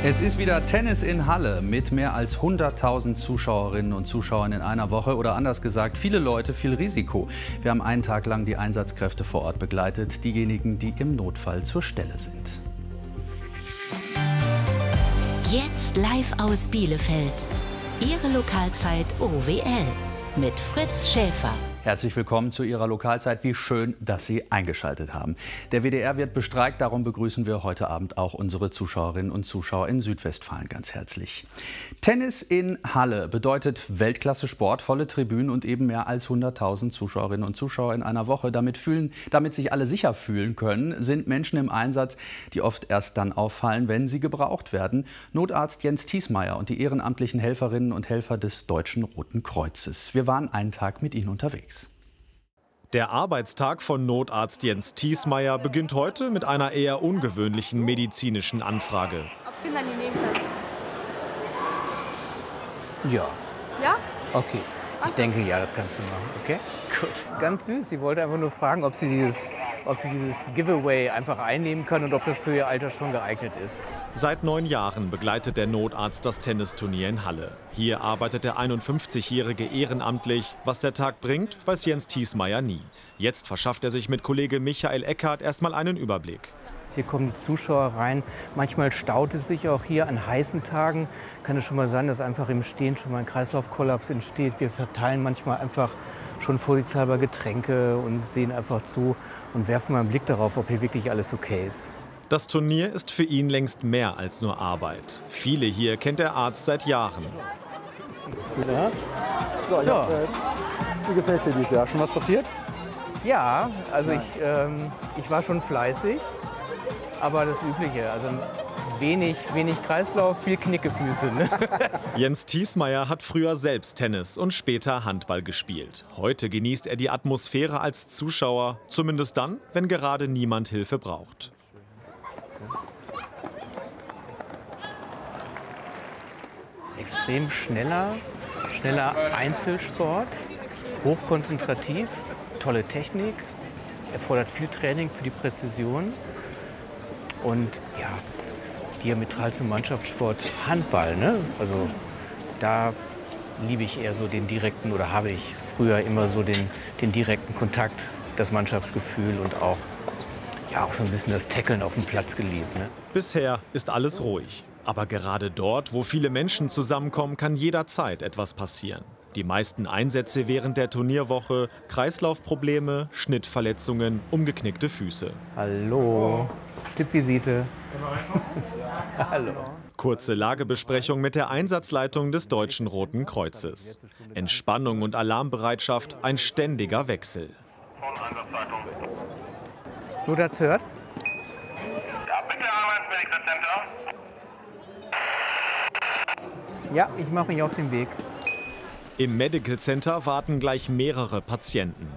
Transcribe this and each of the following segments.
Es ist wieder Tennis in Halle mit mehr als 100.000 Zuschauerinnen und Zuschauern in einer Woche. Oder anders gesagt, viele Leute, viel Risiko. Wir haben einen Tag lang die Einsatzkräfte vor Ort begleitet, diejenigen, die im Notfall zur Stelle sind. Jetzt live aus Bielefeld. Ihre Lokalzeit OWL mit Fritz Schäfer. Herzlich willkommen zu Ihrer Lokalzeit. Wie schön, dass Sie eingeschaltet haben. Der WDR wird bestreikt, darum begrüßen wir heute Abend auch unsere Zuschauerinnen und Zuschauer in Südwestfalen ganz herzlich. Tennis in Halle bedeutet Weltklasse-Sport, volle Tribünen und eben mehr als 100.000 Zuschauerinnen und Zuschauer in einer Woche. Damit sich alle sicher fühlen können, sind Menschen im Einsatz, die oft erst dann auffallen, wenn sie gebraucht werden. Notarzt Jens Thiesmeier und die ehrenamtlichen Helferinnen und Helfer des Deutschen Roten Kreuzes. Wir waren einen Tag mit ihnen unterwegs. Der Arbeitstag von Notarzt Jens Thiesmeier beginnt heute mit einer eher ungewöhnlichen medizinischen Anfrage. Ob Kinder die nehmen können? Ja. Ja? Okay. Ich denke, ja, das kannst du machen. Okay? Gut. Ganz süß. Sie wollte einfach nur fragen, ob sie dieses Giveaway einfach einnehmen kann und ob das für ihr Alter schon geeignet ist. Seit 9 Jahren begleitet der Notarzt das Tennisturnier in Halle. Hier arbeitet der 51-Jährige ehrenamtlich. Was der Tag bringt, weiß Jens Thiesmeier nie. Jetzt verschafft er sich mit Kollege Michael Eckhardt erstmal einen Überblick. Hier kommen die Zuschauer rein. Manchmal staut es sich auch hier an heißen Tagen. Kann es schon mal sein, dass einfach im Stehen schon mal ein Kreislaufkollaps entsteht. Wir verteilen manchmal einfach schon vorsichtshalber Getränke und sehen einfach zu und werfen mal einen Blick darauf, ob hier wirklich alles okay ist. Das Turnier ist für ihn längst mehr als nur Arbeit. Viele hier kennt der Arzt seit Jahren. Ja. So. Wie gefällt es dir dieses Jahr? Schon was passiert? Ja, also ich war schon fleißig, aber das Übliche. Also wenig Kreislauf, viel Knickefüße. Ne? Jens Thiesmeier hat früher selbst Tennis und später Handball gespielt. Heute genießt er die Atmosphäre als Zuschauer, zumindest dann, wenn gerade niemand Hilfe braucht. Extrem schneller Einzelsport, hochkonzentrativ, tolle Technik, erfordert viel Training für die Präzision und ja, ist diametral zum Mannschaftssport Handball. Ne? Also da liebe ich eher so den direkten oder habe ich früher immer so den direkten Kontakt, das Mannschaftsgefühl und auch so ein bisschen das Tackeln auf dem Platz geliebt. Ne? Bisher ist alles ruhig. Aber gerade dort, wo viele Menschen zusammenkommen, kann jederzeit etwas passieren. Die meisten Einsätze während der Turnierwoche, Kreislaufprobleme, Schnittverletzungen, umgeknickte Füße. Hallo, Stippvisite. Hallo. Kurze Lagebesprechung mit der Einsatzleitung des Deutschen Roten Kreuzes. Entspannung und Alarmbereitschaft, ein ständiger Wechsel. Notarzt hört? Ja, bitte einmal ins Medical Center. Ja, ich mache mich auf den Weg. Im Medical Center warten gleich mehrere Patienten.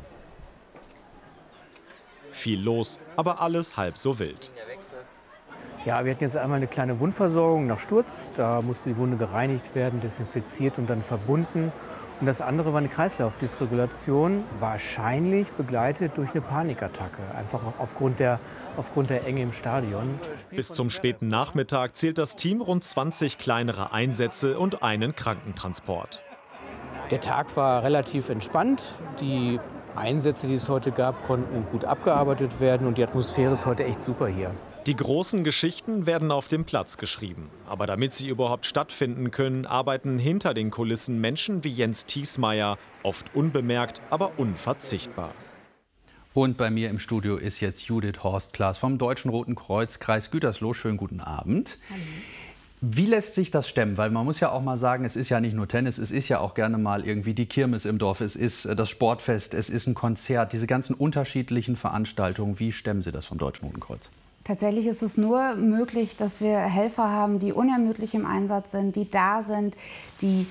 Viel los, aber alles halb so wild. Ja, wir hatten jetzt einmal eine kleine Wundversorgung nach Sturz. Da musste die Wunde gereinigt werden, desinfiziert und dann verbunden. Und das andere war eine Kreislaufdysregulation, wahrscheinlich begleitet durch eine Panikattacke. Einfach auch aufgrund der Enge im Stadion. Bis zum späten Nachmittag zählt das Team rund 20 kleinere Einsätze und einen Krankentransport. Der Tag war relativ entspannt. Die Einsätze, die es heute gab, konnten gut abgearbeitet werden und die Atmosphäre ist heute echt super hier. Die großen Geschichten werden auf dem Platz geschrieben. Aber damit sie überhaupt stattfinden können, arbeiten hinter den Kulissen Menschen wie Jens Thiesmeier, oft unbemerkt, aber unverzichtbar. Und bei mir im Studio ist jetzt Judith Horst-Klaas vom Deutschen Roten Kreuz, Kreis Gütersloh. Schönen guten Abend. Hallo. Wie lässt sich das stemmen? Weil man muss ja auch mal sagen, es ist ja nicht nur Tennis, es ist ja auch gerne mal irgendwie die Kirmes im Dorf, es ist das Sportfest, es ist ein Konzert, diese ganzen unterschiedlichen Veranstaltungen. Wie stemmen Sie das vom Deutschen Roten Kreuz? Tatsächlich ist es nur möglich, dass wir Helfer haben, die unermüdlich im Einsatz sind, die da sind, die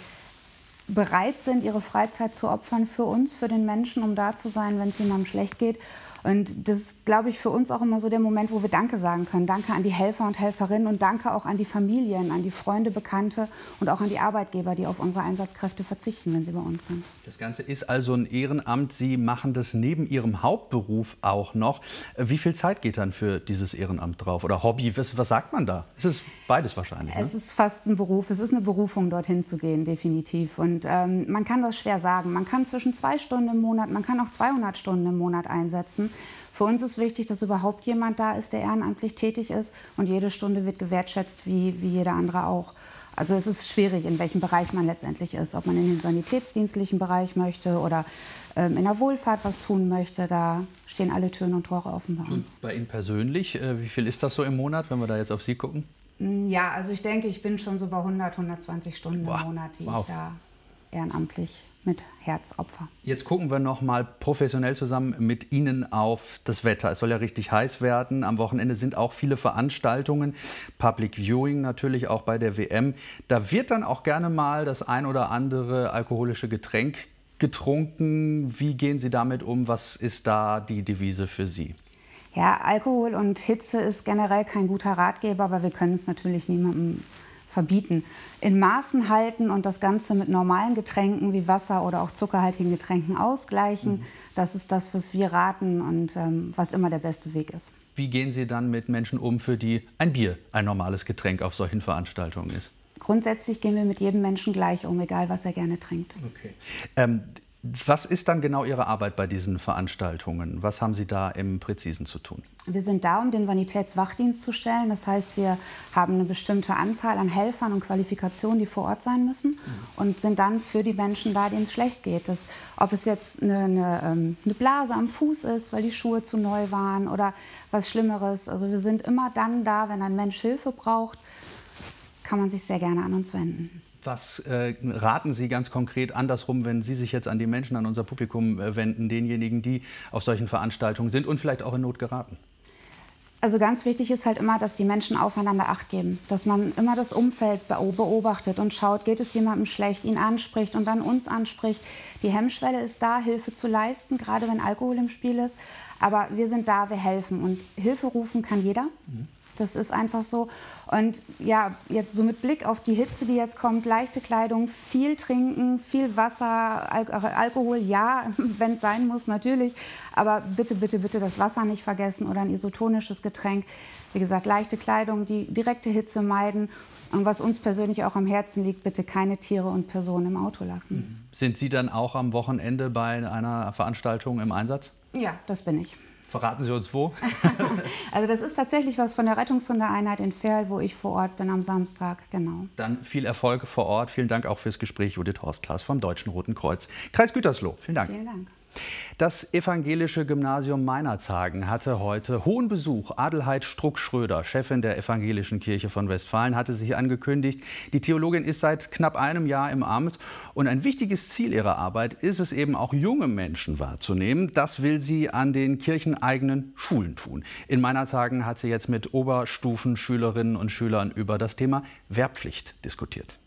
bereit sind, ihre Freizeit zu opfern für uns, für den Menschen, um da zu sein, wenn es jemandem schlecht geht. Und das ist, glaube ich, für uns auch immer so der Moment, wo wir Danke sagen können. Danke an die Helfer und Helferinnen und danke auch an die Familien, an die Freunde, Bekannte und auch an die Arbeitgeber, die auf unsere Einsatzkräfte verzichten, wenn sie bei uns sind. Das Ganze ist also ein Ehrenamt. Sie machen das neben Ihrem Hauptberuf auch noch. Wie viel Zeit geht dann für dieses Ehrenamt drauf? Oder Hobby? Was sagt man da? Es ist beides wahrscheinlich. Ne? Es ist fast ein Beruf. Es ist eine Berufung, dorthin zu gehen, definitiv. Und man kann das schwer sagen. Man kann zwischen 2 Stunden im Monat, man kann auch 200 Stunden im Monat einsetzen. Für uns ist wichtig, dass überhaupt jemand da ist, der ehrenamtlich tätig ist. Und jede Stunde wird gewertschätzt, wie jeder andere auch. Also es ist schwierig, in welchem Bereich man letztendlich ist. Ob man in den sanitätsdienstlichen Bereich möchte oder in der Wohlfahrt was tun möchte. Da stehen alle Türen und Tore offen bei uns. Und bei Ihnen persönlich, wie viel ist das so im Monat, wenn wir da jetzt auf Sie gucken? Ja, also ich denke, ich bin schon so bei 100, 120 Stunden im Monat, die ich da ehrenamtlich mit Herzopfer. Jetzt gucken wir noch mal professionell zusammen mit Ihnen auf das Wetter. Es soll ja richtig heiß werden. Am Wochenende sind auch viele Veranstaltungen, Public Viewing natürlich auch bei der WM. Da wird dann auch gerne mal das ein oder andere alkoholische Getränk getrunken. Wie gehen Sie damit um? Was ist da die Devise für Sie? Ja, Alkohol und Hitze ist generell kein guter Ratgeber, aber wir können es natürlich niemandem verbieten. In Maßen halten und das Ganze mit normalen Getränken wie Wasser oder auch zuckerhaltigen Getränken ausgleichen. Das ist das, was wir raten und was immer der beste Weg ist. Wie gehen Sie dann mit Menschen um, für die ein Bier ein normales Getränk auf solchen Veranstaltungen ist? Grundsätzlich gehen wir mit jedem Menschen gleich um, egal was er gerne trinkt. Okay. Was ist dann genau Ihre Arbeit bei diesen Veranstaltungen? Was haben Sie da im Präzisen zu tun? Wir sind da, um den Sanitätswachdienst zu stellen. Das heißt, wir haben eine bestimmte Anzahl an Helfern und Qualifikationen, die vor Ort sein müssen und sind dann für die Menschen da, denen es schlecht geht. Ob es jetzt eine Blase am Fuß ist, weil die Schuhe zu neu waren oder was Schlimmeres. Also wir sind immer dann da, wenn ein Mensch Hilfe braucht, kann man sich sehr gerne an uns wenden. Was raten Sie ganz konkret andersrum, wenn Sie sich jetzt an die Menschen, an unser Publikum wenden, denjenigen, die auf solchen Veranstaltungen sind und vielleicht auch in Not geraten? Also ganz wichtig ist halt immer, dass die Menschen aufeinander Acht geben. Dass man immer das Umfeld beobachtet und schaut, geht es jemandem schlecht, ihn anspricht und dann uns anspricht. Die Hemmschwelle ist da, Hilfe zu leisten, gerade wenn Alkohol im Spiel ist. Aber wir sind da, wir helfen. Und Hilfe rufen kann jeder. Das ist einfach so. Und ja, jetzt so mit Blick auf die Hitze, die jetzt kommt, leichte Kleidung, viel trinken, viel Wasser, Alkohol, ja, wenn es sein muss, natürlich. Aber bitte, bitte, bitte das Wasser nicht vergessen oder ein isotonisches Getränk. Wie gesagt, leichte Kleidung, die direkte Hitze meiden. Und was uns persönlich auch am Herzen liegt, bitte keine Tiere und Personen im Auto lassen. Sind Sie dann auch am Wochenende bei einer Veranstaltung im Einsatz? Ja, das bin ich. Verraten Sie uns wo? Also das ist tatsächlich was von der Rettungshundeeinheit in Verl, wo ich vor Ort bin am Samstag, genau. Dann viel Erfolg vor Ort. Vielen Dank auch fürs Gespräch, Judith Horstglas vom Deutschen Roten Kreuz. Kreis Gütersloh, vielen Dank. Vielen Dank. Das evangelische Gymnasium Meinerzhagen hatte heute hohen Besuch. Adelheid Struck-Schröder, Chefin der Evangelischen Kirche von Westfalen, hatte sich angekündigt. Die Theologin ist seit knapp einem Jahr im Amt. Und ein wichtiges Ziel ihrer Arbeit ist es eben auch, junge Menschen wahrzunehmen. Das will sie an den kircheneigenen Schulen tun. In Meinerzhagen hat sie jetzt mit Oberstufenschülerinnen und Schülern über das Thema Wehrpflicht diskutiert.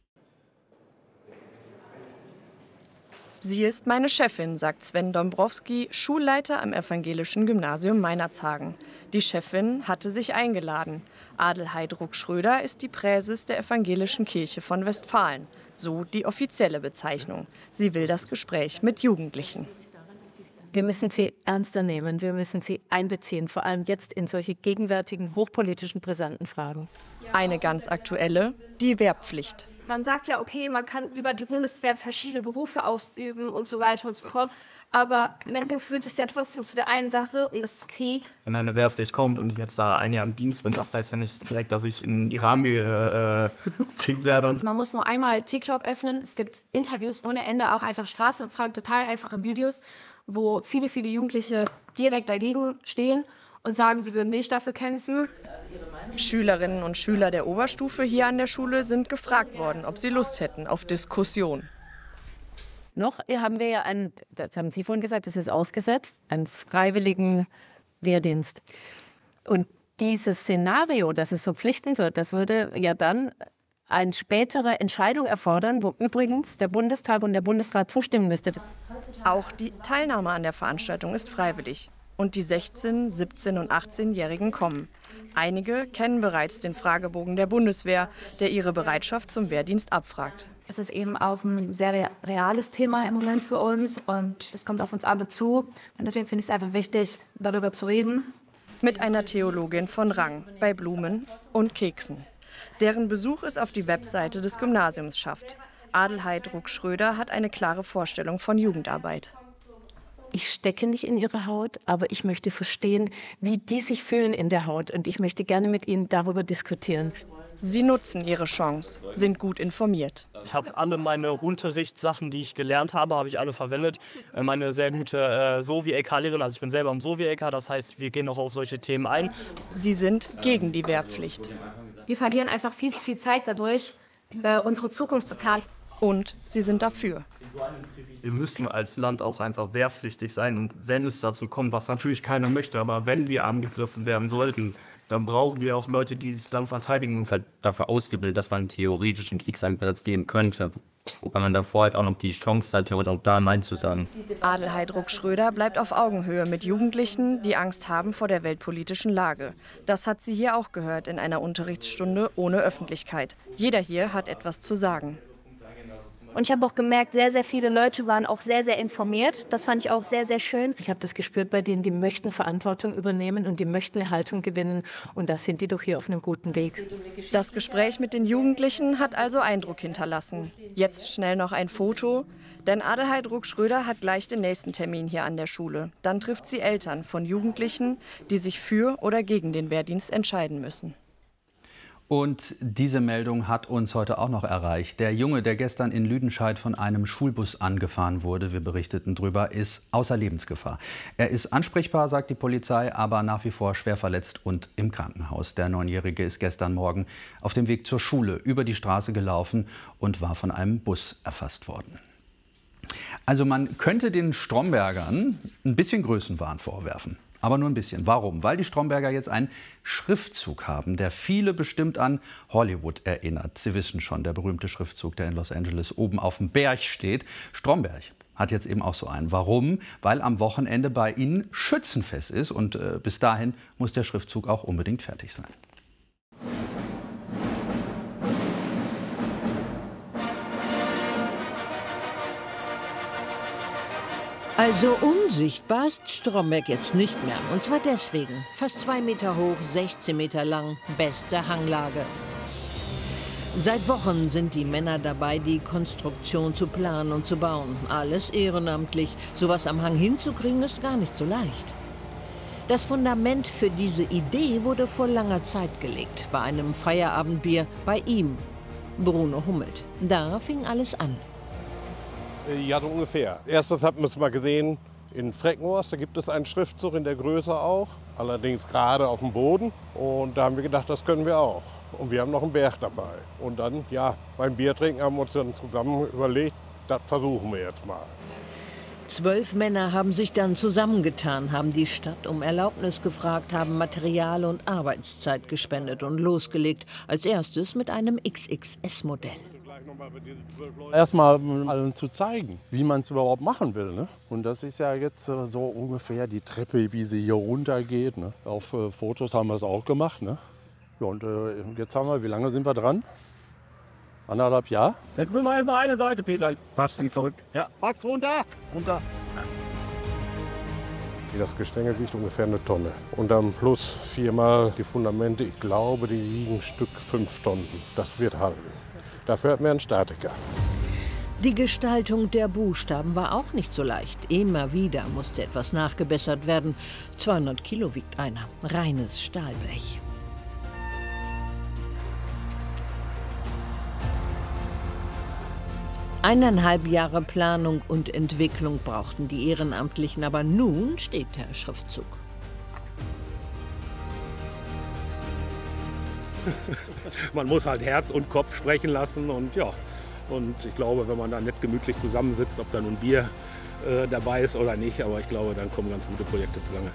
Sie ist meine Chefin, sagt Sven Dombrowski, Schulleiter am Evangelischen Gymnasium Meinerzhagen. Die Chefin hatte sich eingeladen. Adelheid Ruck-Schröder ist die Präses der Evangelischen Kirche von Westfalen. So die offizielle Bezeichnung. Sie will das Gespräch mit Jugendlichen. Wir müssen sie ernster nehmen, wir müssen sie einbeziehen, vor allem jetzt in solche gegenwärtigen, hochpolitischen, brisanten Fragen. Eine ganz aktuelle, die Wehrpflicht. Man sagt ja, okay, man kann über die Bundeswehr verschiedene Berufe ausüben und so weiter und so fort. Aber im Endeffekt führt es ja trotzdem zu der einen Sache, und das ist Krieg. Wenn eine Wehrpflicht kommt und ich jetzt da ein Jahr im Dienst bin, das heißt ja nicht direkt, dass ich in Iran geschickt werde. Man muss nur einmal TikTok öffnen. Es gibt Interviews ohne Ende, auch einfach Straßenumfragen, total einfache Videos, wo viele, viele Jugendliche direkt dagegen stehen und sagen, sie würden nicht dafür kämpfen. Schülerinnen und Schüler der Oberstufe hier an der Schule sind gefragt worden, ob sie Lust hätten auf Diskussion. Noch haben wir ja einen, das haben Sie vorhin gesagt, das ist ausgesetzt, einen freiwilligen Wehrdienst. Und dieses Szenario, dass es verpflichtend wird, das würde ja dann eine spätere Entscheidung erfordern, wo übrigens der Bundestag und der Bundesrat zustimmen müssten. Auch die Teilnahme an der Veranstaltung ist freiwillig. und die 16-, 17- und 18-Jährigen kommen. Einige kennen bereits den Fragebogen der Bundeswehr, der ihre Bereitschaft zum Wehrdienst abfragt. Es ist eben auch ein sehr reales Thema im Moment für uns und es kommt auf uns alle zu. Und deswegen finde ich es einfach wichtig, darüber zu reden. Mit einer Theologin von Rang, bei Blumen und Keksen. Deren Besuch es auf die Webseite des Gymnasiums schafft. Adelheid Ruck-Schröder hat eine klare Vorstellung von Jugendarbeit. Ich stecke nicht in ihre Haut, aber ich möchte verstehen, wie die sich fühlen in der Haut. Und ich möchte gerne mit ihnen darüber diskutieren. Sie nutzen ihre Chance, sind gut informiert. Ich habe alle meine Unterrichtssachen, die ich gelernt habe ich alle verwendet. Meine sehr gute Sovi-LK-Lehrerin, also ich bin selber im Sovi-LK, das heißt, wir gehen auch auf solche Themen ein. Sie sind gegen die Wehrpflicht. Wir verlieren einfach viel Zeit dadurch, unsere Zukunft zu planen. Und sie sind dafür. Wir müssen als Land auch einfach wehrpflichtig sein. Und wenn es dazu kommt, was natürlich keiner möchte, aber wenn wir angegriffen werden sollten, dann brauchen wir auch Leute, die das Land verteidigen. Und halt dafür ausgebildet, dass man theoretisch einen Kriegseinsatz gehen könnte. Weil man davor halt auch noch die Chance hat, auch da Nein zu sagen. Adelheid Ruck-Schröder bleibt auf Augenhöhe mit Jugendlichen, die Angst haben vor der weltpolitischen Lage. Das hat sie hier auch gehört in einer Unterrichtsstunde ohne Öffentlichkeit. Jeder hier hat etwas zu sagen. Und ich habe auch gemerkt, sehr viele Leute waren auch sehr informiert. Das fand ich auch sehr schön. Ich habe das gespürt bei denen, die möchten Verantwortung übernehmen und die möchten eine Haltung gewinnen. Und da sind die doch hier auf einem guten Weg. Das Gespräch mit den Jugendlichen hat also Eindruck hinterlassen. Jetzt schnell noch ein Foto. Denn Adelheid Ruck-Schröder hat gleich den nächsten Termin hier an der Schule. Dann trifft sie Eltern von Jugendlichen, die sich für oder gegen den Wehrdienst entscheiden müssen. Und diese Meldung hat uns heute auch noch erreicht. Der Junge, der gestern in Lüdenscheid von einem Schulbus angefahren wurde, wir berichteten drüber, ist außer Lebensgefahr. Er ist ansprechbar, sagt die Polizei, aber nach wie vor schwer verletzt und im Krankenhaus. Der 9-Jährige ist gestern Morgen auf dem Weg zur Schule über die Straße gelaufen und war von einem Bus erfasst worden. Also man könnte den Strombergern ein bisschen Größenwahn vorwerfen. Aber nur ein bisschen. Warum? Weil die Stromberger jetzt einen Schriftzug haben, der viele bestimmt an Hollywood erinnert. Sie wissen schon, der berühmte Schriftzug, der in Los Angeles oben auf dem Berg steht. Stromberg hat jetzt eben auch so einen. Warum? Weil am Wochenende bei ihnen Schützenfest ist und bis dahin muss der Schriftzug auch unbedingt fertig sein. Also unsichtbar ist Stromberg jetzt nicht mehr. Und zwar deswegen. Fast 2 Meter hoch, 16 Meter lang, beste Hanglage. Seit Wochen sind die Männer dabei, die Konstruktion zu planen und zu bauen. Alles ehrenamtlich. Sowas am Hang hinzukriegen ist gar nicht so leicht. Das Fundament für diese Idee wurde vor langer Zeit gelegt. Bei einem Feierabendbier bei ihm, Bruno Hummelt. Da fing alles an. Ja, so ungefähr. Erstes hatten wir es mal gesehen in Freckenhorst. Da gibt es einen Schriftzug in der Größe auch, allerdings gerade auf dem Boden. Und da haben wir gedacht, das können wir auch. Und wir haben noch einen Berg dabei. Und dann, ja, beim Biertrinken haben wir uns dann zusammen überlegt, das versuchen wir jetzt mal. 12 Männer haben sich dann zusammengetan, haben die Stadt um Erlaubnis gefragt, haben Material und Arbeitszeit gespendet und losgelegt. Als erstes mit einem XXS-Modell. Erstmal allen zu zeigen, wie man es überhaupt machen will. Ne? Und das ist ja jetzt so ungefähr die Treppe, wie sie hier runter geht. Ne? Auf Fotos haben wir es auch gemacht. Ne? Ja, und jetzt haben wir, wie lange sind wir dran? 1,5 Jahre? Jetzt will man eine Seite, Peter. Passt nicht verrückt. Ja, pack's runter. Runter. Das Gestänge wiegt ungefähr 1 Tonne. Und dann plus 4-mal die Fundamente, ich glaube, die wiegen Stück 5 Tonnen. Das wird halten. Dafür hat man einen Statiker. Die Gestaltung der Buchstaben war auch nicht so leicht. Immer wieder musste etwas nachgebessert werden. 200 Kilo wiegt einer. Reines Stahlblech. Eineinhalb Jahre Planung und Entwicklung brauchten die Ehrenamtlichen, aber nun steht der Schriftzug. Man muss halt Herz und Kopf sprechen lassen und ja. Und ich glaube, wenn man da nicht gemütlich zusammensitzt, ob da nun Bier dabei ist oder nicht, aber ich glaube, dann kommen ganz gute Projekte zugange.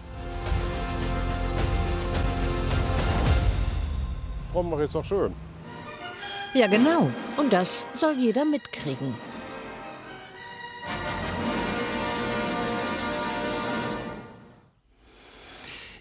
Frommach ist doch schön. Ja, genau. Und das soll jeder mitkriegen.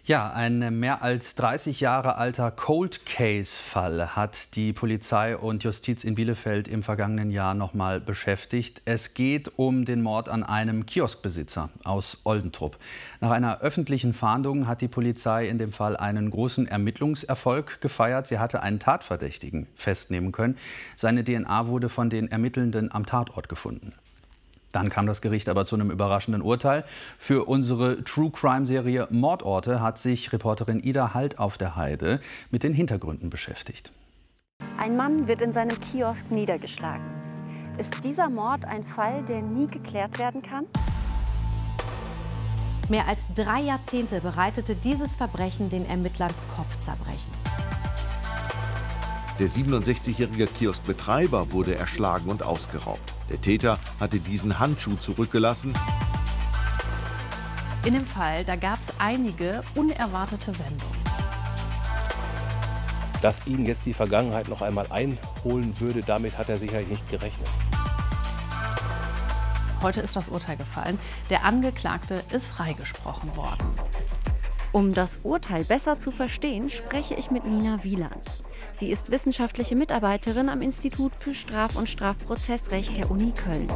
Ja, ein mehr als 30 Jahre alter Cold-Case-Fall hat die Polizei und Justiz in Bielefeld im vergangenen Jahr noch mal beschäftigt. Es geht um den Mord an einem Kioskbesitzer aus Oldentrupp. Nach einer öffentlichen Fahndung hat die Polizei in dem Fall einen großen Ermittlungserfolg gefeiert. Sie hatte einen Tatverdächtigen festnehmen können. Seine DNA wurde von den Ermittelnden am Tatort gefunden. Dann kam das Gericht aber zu einem überraschenden Urteil. Für unsere True-Crime-Serie Mordorte hat sich Reporterin Ida Halt auf der Heide mit den Hintergründen beschäftigt. Ein Mann wird in seinem Kiosk niedergeschlagen. Ist dieser Mord ein Fall, der nie geklärt werden kann? Mehr als 3 Jahrzehnte bereitete dieses Verbrechen den Ermittlern Kopfzerbrechen. Der 67-jährige Kioskbetreiber wurde erschlagen und ausgeraubt. Der Täter hatte diesen Handschuh zurückgelassen. In dem Fall, da gab es einige unerwartete Wendungen. Dass ihn jetzt die Vergangenheit noch einmal einholen würde, damit hat er sicherlich nicht gerechnet. Heute ist das Urteil gefallen. Der Angeklagte ist freigesprochen worden. Um das Urteil besser zu verstehen, spreche ich mit Nina Wieland. Sie ist wissenschaftliche Mitarbeiterin am Institut für Straf- und Strafprozessrecht der Uni Köln.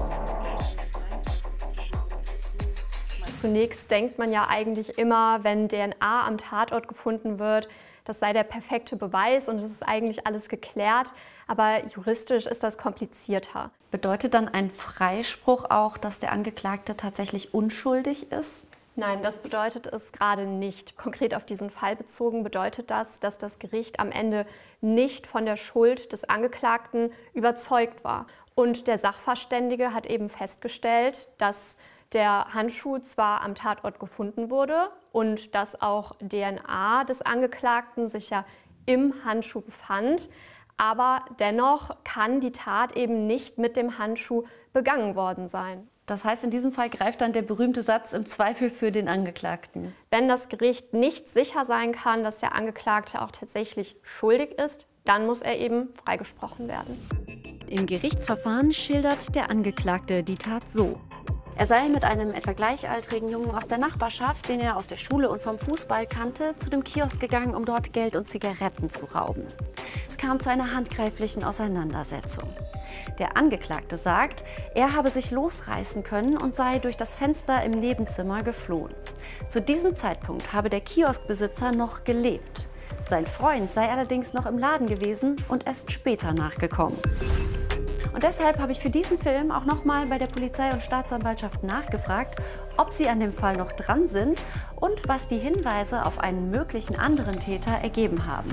Zunächst denkt man ja eigentlich immer, wenn DNA am Tatort gefunden wird, das sei der perfekte Beweis und es ist eigentlich alles geklärt. Aber juristisch ist das komplizierter. Bedeutet dann ein Freispruch auch, dass der Angeklagte tatsächlich unschuldig ist? Nein, das bedeutet es gerade nicht. Konkret auf diesen Fall bezogen bedeutet das, dass das Gericht am Ende nicht von der Schuld des Angeklagten überzeugt war. Und der Sachverständige hat eben festgestellt, dass der Handschuh zwar am Tatort gefunden wurde und dass auch DNA des Angeklagten sich ja im Handschuh befand, aber dennoch kann die Tat eben nicht mit dem Handschuh begangen worden sein. Das heißt, in diesem Fall greift dann der berühmte Satz im Zweifel für den Angeklagten. Wenn das Gericht nicht sicher sein kann, dass der Angeklagte auch tatsächlich schuldig ist, dann muss er eben freigesprochen werden. Im Gerichtsverfahren schildert der Angeklagte die Tat so. Er sei mit einem etwa gleichaltrigen Jungen aus der Nachbarschaft, den er aus der Schule und vom Fußball kannte, zu dem Kiosk gegangen, um dort Geld und Zigaretten zu rauben. Es kam zu einer handgreiflichen Auseinandersetzung. Der Angeklagte sagt, er habe sich losreißen können und sei durch das Fenster im Nebenzimmer geflohen. Zu diesem Zeitpunkt habe der Kioskbesitzer noch gelebt. Sein Freund sei allerdings noch im Laden gewesen und erst später nachgekommen. Und deshalb habe ich für diesen Film auch nochmal bei der Polizei und Staatsanwaltschaft nachgefragt, ob sie an dem Fall noch dran sind und was die Hinweise auf einen möglichen anderen Täter ergeben haben.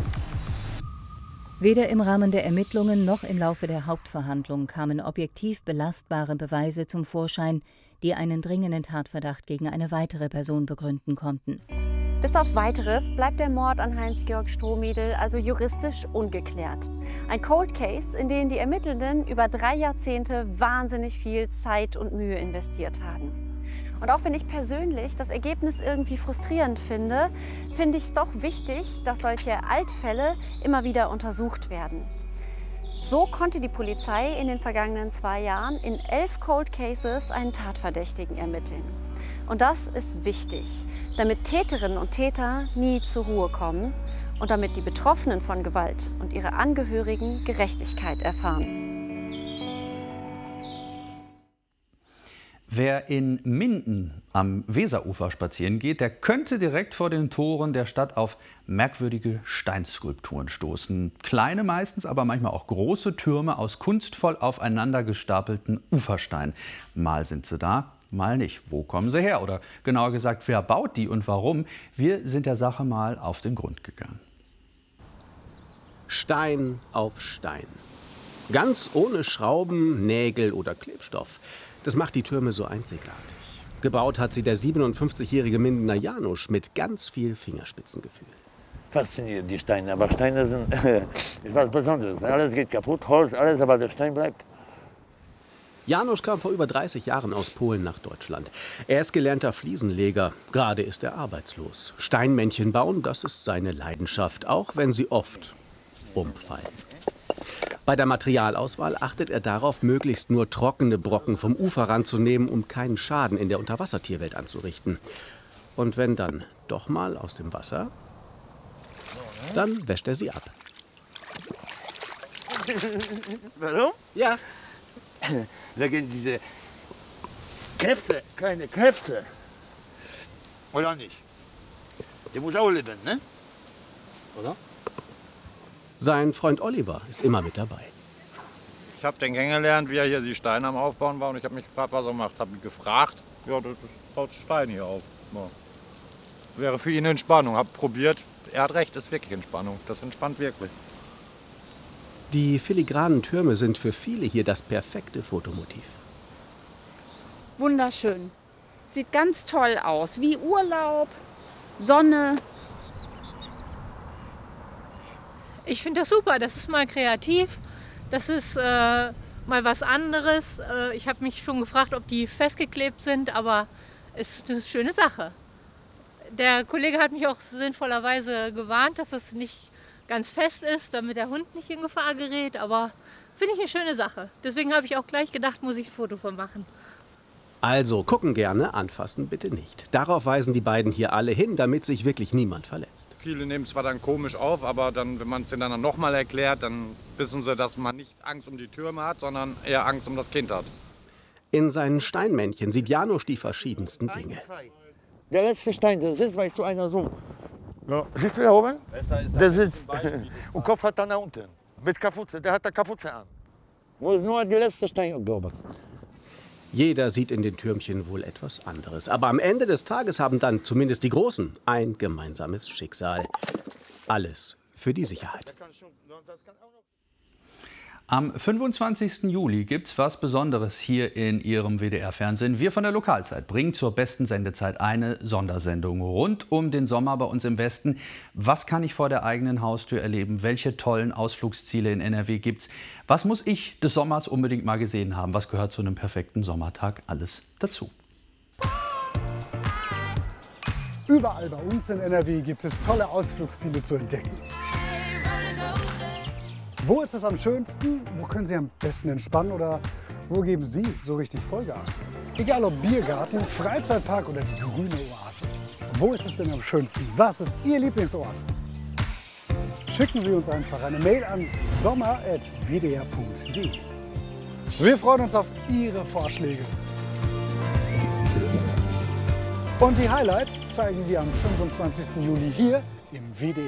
Weder im Rahmen der Ermittlungen noch im Laufe der Hauptverhandlung kamen objektiv belastbare Beweise zum Vorschein, die einen dringenden Tatverdacht gegen eine weitere Person begründen konnten. Bis auf Weiteres bleibt der Mord an Heinz-Georg Strohmädel also juristisch ungeklärt. Ein Cold Case, in den die Ermittelnden über 3 Jahrzehnte wahnsinnig viel Zeit und Mühe investiert haben. Und auch wenn ich persönlich das Ergebnis irgendwie frustrierend finde, finde ich es doch wichtig, dass solche Altfälle immer wieder untersucht werden. So konnte die Polizei in den vergangenen 2 Jahren in 11 Cold Cases einen Tatverdächtigen ermitteln. Und das ist wichtig, damit Täterinnen und Täter nie zur Ruhe kommen und damit die Betroffenen von Gewalt und ihre Angehörigen Gerechtigkeit erfahren. Wer in Minden am Weserufer spazieren geht, der könnte direkt vor den Toren der Stadt auf merkwürdige Steinskulpturen stoßen. Kleine meistens, aber manchmal auch große Türme aus kunstvoll aufeinander gestapelten Ufersteinen. Mal sind sie da, mal nicht. Wo kommen sie her? Oder genauer gesagt, wer baut die und warum? Wir sind der Sache mal auf den Grund gegangen. Stein auf Stein. Ganz ohne Schrauben, Nägel oder Klebstoff. Das macht die Türme so einzigartig. Gebaut hat sie der 57-jährige Mindener Janusz mit ganz viel Fingerspitzengefühl. Fasziniert die Steine, aber Steine sind etwas Besonderes. Alles geht kaputt, Holz, alles, aber der Stein bleibt. Janusz kam vor über 30 Jahren aus Polen nach Deutschland. Er ist gelernter Fliesenleger. Gerade ist er arbeitslos. Steinmännchen bauen, das ist seine Leidenschaft, auch wenn sie oft umfallen. Bei der Materialauswahl achtet er darauf, möglichst nur trockene Brocken vom Uferrand zu nehmen, um keinen Schaden in der Unterwassertierwelt anzurichten. Und wenn dann doch mal aus dem Wasser, dann wäscht er sie ab. Warum? Ja. Wegen diese Krebse, keine Krebse. Oder nicht? Der muss auch leben, ne? Oder? Sein Freund Oliver ist immer mit dabei. Ich habe den kennengelernt, wie er hier die Steine am Aufbauen war. Und ich habe mich gefragt, was er macht. Habe ihn gefragt, ja, das baut Steine hier auf. Ja. Wäre für ihn Entspannung. Habe probiert. Er hat recht, ist wirklich Entspannung. Das entspannt wirklich. Die filigranen Türme sind für viele hier das perfekte Fotomotiv. Wunderschön. Sieht ganz toll aus. Wie Urlaub, Sonne. Ich finde das super. Das ist mal kreativ. Das ist mal was anderes. Ich habe mich schon gefragt, ob die festgeklebt sind, aber es ist eine schöne Sache. Der Kollege hat mich auch sinnvollerweise gewarnt, dass das nicht ganz fest ist, damit der Hund nicht in Gefahr gerät. Aber finde ich eine schöne Sache. Deswegen habe ich auch gleich gedacht, muss ich ein Foto von machen. Also gucken gerne, anfassen bitte nicht. Darauf weisen die beiden hier alle hin, damit sich wirklich niemand verletzt. Viele nehmen es zwar dann komisch auf, aber dann, wenn man es ihnen dann nochmal erklärt, dann wissen sie, dass man nicht Angst um die Türme hat, sondern eher Angst um das Kind hat. In seinen Steinmännchen sieht Janosch die verschiedensten Dinge. Der letzte Stein, der sitzt, weißt du, einer so. Ja. Siehst du da oben? Der sitzt und Kopf hat dann da unten. Mit Kapuze, der hat da Kapuze an. Muss nur die letzte Stein beobachten. Jeder sieht in den Türmchen wohl etwas anderes. Aber am Ende des Tages haben dann zumindest die Großen ein gemeinsames Schicksal. Alles für die Sicherheit. Am 25. Juli gibt's was Besonderes hier in Ihrem WDR-Fernsehen. Wir von der Lokalzeit bringen zur besten Sendezeit eine Sondersendung rund um den Sommer bei uns im Westen. Was kann ich vor der eigenen Haustür erleben? Welche tollen Ausflugsziele in NRW gibt's? Was muss ich des Sommers unbedingt mal gesehen haben? Was gehört zu einem perfekten Sommertag? Alles dazu. Überall bei uns in NRW gibt es tolle Ausflugsziele zu entdecken. Wo ist es am schönsten? Wo können Sie am besten entspannen? Oder wo geben Sie so richtig Vollgas? Egal ob Biergarten, Freizeitpark oder die grüne Oase. Wo ist es denn am schönsten? Was ist Ihr Lieblingsoase? Schicken Sie uns einfach eine Mail an sommer@wdr.de. Wir freuen uns auf Ihre Vorschläge. Und die Highlights zeigen wir am 25. Juli hier im WDR.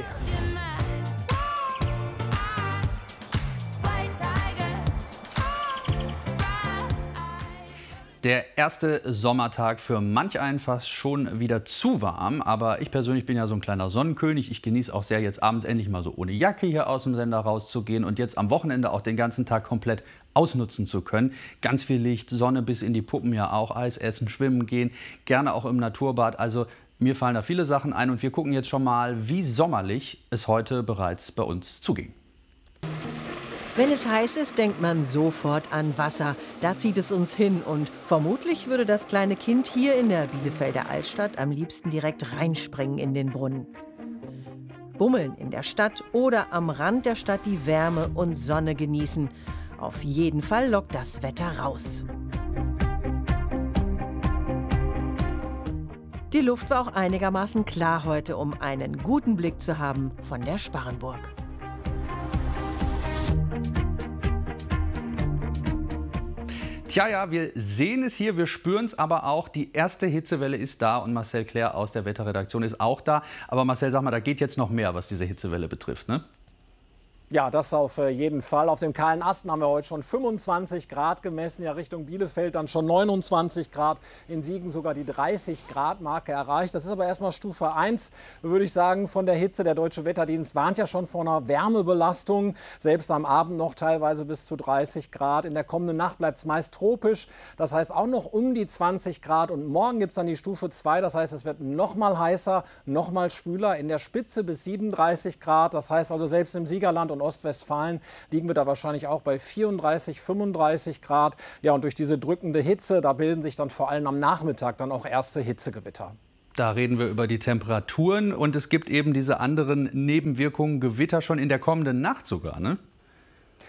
Der erste Sommertag für manch einen fast schon wieder zu warm. Aber ich persönlich bin ja so ein kleiner Sonnenkönig. Ich genieße auch sehr, jetzt abends endlich mal so ohne Jacke hier aus dem Sender rauszugehen und jetzt am Wochenende auch den ganzen Tag komplett ausnutzen zu können. Ganz viel Licht, Sonne bis in die Puppen ja auch, Eis essen, schwimmen gehen, gerne auch im Naturbad. Also mir fallen da viele Sachen ein und wir gucken jetzt schon mal, wie sommerlich es heute bereits bei uns zuging. Wenn es heiß ist, denkt man sofort an Wasser. Da zieht es uns hin und vermutlich würde das kleine Kind hier in der Bielefelder Altstadt am liebsten direkt reinspringen in den Brunnen. Bummeln in der Stadt oder am Rand der Stadt die Wärme und Sonne genießen. Auf jeden Fall lockt das Wetter raus. Die Luft war auch einigermaßen klar heute, um einen guten Blick zu haben von der Sparrenburg. Tja, ja, wir sehen es hier, wir spüren es aber auch. Die erste Hitzewelle ist da und Marcel Claire aus der Wetterredaktion ist auch da. Aber Marcel, sag mal, da geht jetzt noch mehr, was diese Hitzewelle betrifft, ne? Ja, das auf jeden Fall. Auf dem kahlen Asten haben wir heute schon 25 Grad gemessen. Ja, Richtung Bielefeld dann schon 29 Grad. In Siegen sogar die 30-Grad-Marke erreicht. Das ist aber erstmal Stufe 1, würde ich sagen, von der Hitze. Der Deutsche Wetterdienst warnt ja schon vor einer Wärmebelastung. Selbst am Abend noch teilweise bis zu 30 Grad. In der kommenden Nacht bleibt es meist tropisch. Das heißt auch noch um die 20 Grad. Und morgen gibt es dann die Stufe 2. Das heißt, es wird noch mal heißer, noch mal schwüler. In der Spitze bis 37 Grad. Das heißt also, selbst im Siegerland und Ostwestfalen liegen wir da wahrscheinlich auch bei 34, 35 Grad. Ja, und durch diese drückende Hitze, da bilden sich dann vor allem am Nachmittag dann auch erste Hitzegewitter. Da reden wir über die Temperaturen und es gibt eben diese anderen Nebenwirkungen, Gewitter schon in der kommenden Nacht sogar, ne?